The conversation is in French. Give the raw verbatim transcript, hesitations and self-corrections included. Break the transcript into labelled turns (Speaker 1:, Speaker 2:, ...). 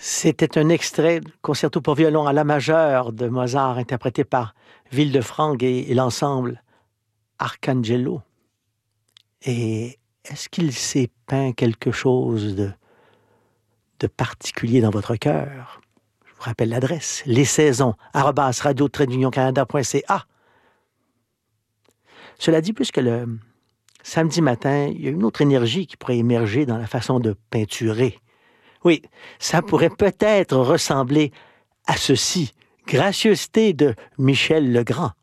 Speaker 1: C'était un extrait du concerto pour violon à la majeure de Mozart, interprété par Villefranche et, et l'ensemble Arcangelo. Et est-ce qu'il s'est peint quelque chose de, de particulier dans votre cœur? Je vous rappelle l'adresse, les saisons, arobase radio tiret union canada point c a. Cela dit, puisque le samedi matin, il y a une autre énergie qui pourrait émerger dans la façon de peinturer. Oui, ça pourrait peut-être ressembler à ceci. Gracieuseté de Michel Legrand.